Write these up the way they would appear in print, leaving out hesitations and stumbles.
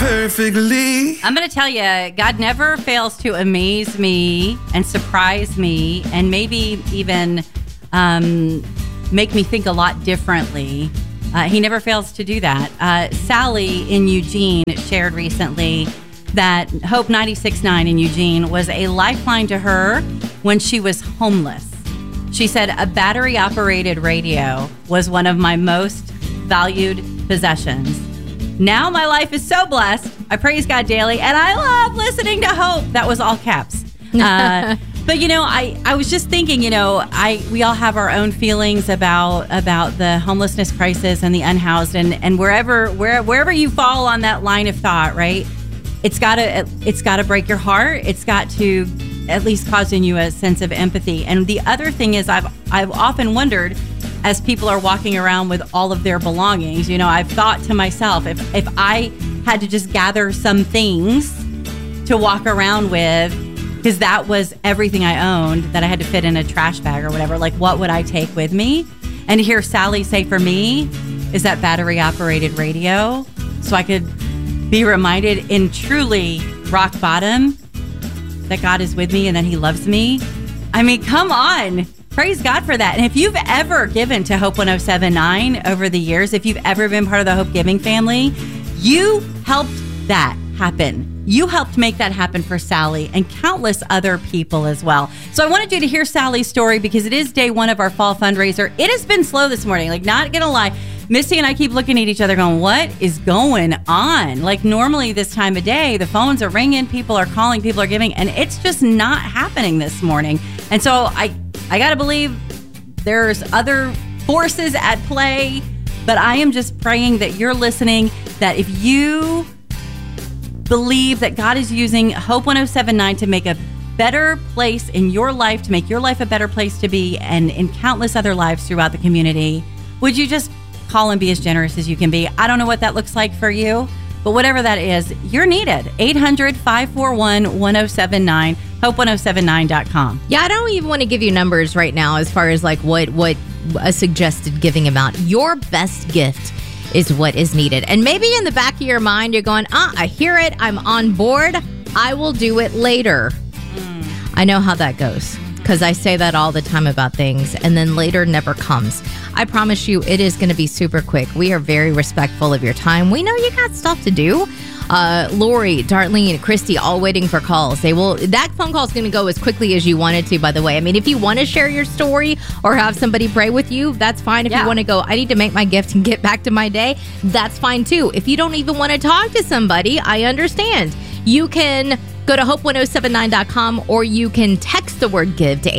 perfectly. I'm going to tell you, God never fails to amaze me and surprise me and maybe even make me think a lot differently. He never fails to do that. Sally in Eugene shared recently that Hope 96.9 in Eugene was a lifeline to her when she was homeless. She said, a battery-operated radio was one of my most valued possessions. Now my life is so blessed. I praise God daily, and I love listening to Hope. That was all caps. But, you know, I was just thinking, you know, we all have our own feelings about the homelessness crisis and the unhoused, and wherever you fall on that line of thought, right? It's got to break your heart. It's got to at least cause in you a sense of empathy. And the other thing is, I've often wondered, as people are walking around with all of their belongings, you know, I've thought to myself, if I had to just gather some things to walk around with, because that was everything I owned that I had to fit in a trash bag or whatever, like what would I take with me? And to hear Sally say for me is that battery operated radio, so I could be reminded in truly rock bottom that God is with me and that he loves me. I mean, come on. Praise God for that. And if you've ever given to Hope 107.9 over the years, if you've ever been part of the Hope Giving family, you helped that happen. You helped make that happen for Sally and countless other people as well. So I wanted you to hear Sally's story because it is day one of our fall fundraiser. It has been slow this morning, like not gonna lie. Misty and I keep looking at each other going, what is going on? Like normally this time of day, the phones are ringing, people are calling, people are giving, and it's just not happening this morning. And so I got to believe there's other forces at play, but I am just praying that you're listening, that if you believe that God is using Hope 107.9 to make a better place in your life, to make your life a better place to be, and in countless other lives throughout the community, would you just call and be as generous as you can be? I don't know what that looks like for you, but whatever that is, you're needed. 800-541-1079, hope1079.com. Yeah, I don't even want to give you numbers right now as far as like what a suggested giving amount. Your best gift is what is needed. And maybe in the back of your mind, you're going, I hear it. I'm on board. I will do it later. I know how that goes because I say that all the time about things, and then later never comes. I promise you, it is going to be super quick. We are very respectful of your time. We know you got stuff to do. Lori, Darlene, Christy, all waiting for calls. That phone call is going to go as quickly as you want it to, by the way. I mean, if you want to share your story or have somebody pray with you, that's fine. If you want to go, I need to make my gift and get back to my day, that's fine too. If you don't even want to talk to somebody, I understand. You can go to hope1079.com or you can text the word give to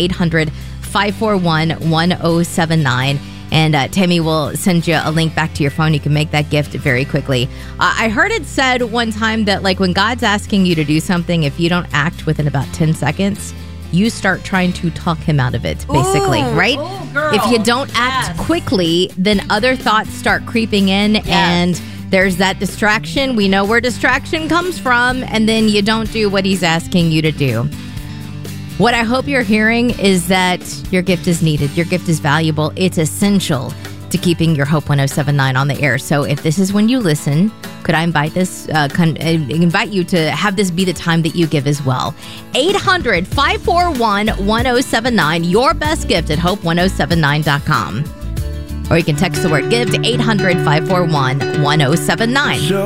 800-541-1079. And Tammy will send you a link back to your phone. You can make that gift very quickly. I heard it said one time that like when God's asking you to do something, if you don't act within about 10 seconds, you start trying to talk him out of it, basically, right? Ooh, girl. If you don't act quickly, then other thoughts start creeping in and there's that distraction. We know where distraction comes from, and then you don't do what he's asking you to do. What I hope you're hearing is that your gift is needed. Your gift is valuable. It's essential to keeping your Hope 107.9 on the air. So if this is when you listen, could I invite you to have this be the time that you give as well? 800-541-1079, your best gift at hope1079.com. Or you can text the word give to 800-541-1079.